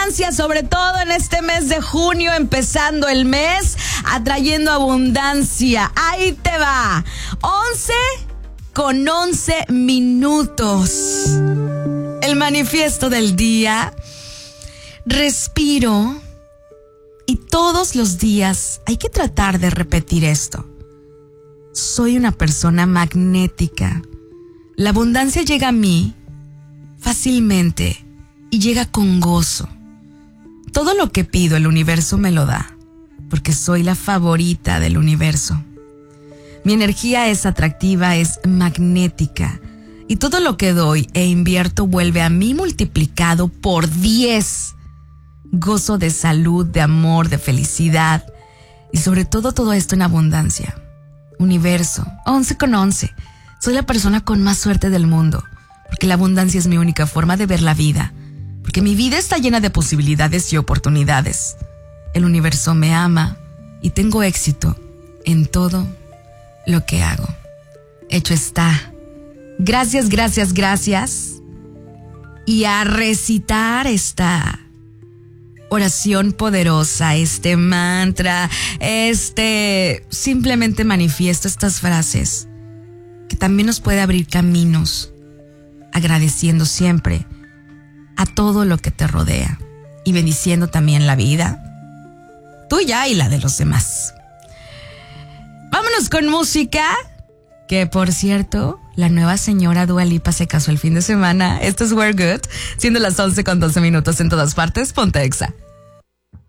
Sobre todo en este mes de junio, empezando el mes, atrayendo abundancia. Ahí te va. 11:11. El manifiesto del día. Respiro. Y todos los días hay que tratar de repetir esto. Soy una persona magnética. La abundancia llega a mí fácilmente y llega con gozo. Todo lo que pido el universo me lo da, porque soy la favorita del universo. Mi energía es atractiva, es magnética, y todo lo que doy e invierto vuelve a mí multiplicado por 10. Gozo de salud, de amor, de felicidad, y sobre todo esto en abundancia. Universo, 11:11. Soy la persona con más suerte del mundo, porque la abundancia es mi única forma de ver la vida. Porque mi vida está llena de posibilidades y oportunidades. El universo me ama y tengo éxito en todo lo que hago. Hecho está. Gracias. Y a recitar esta oración poderosa, este mantra, simplemente manifiesto estas frases que también nos puede abrir caminos, agradeciendo siempre a todo lo que te rodea y bendiciendo también la vida tuya y la de los demás. Vámonos con música, que por cierto, la nueva señora Dua Lipa se casó el fin de semana. Esto es We're Good, siendo las 11:12 en todas partes. Ponte Exa.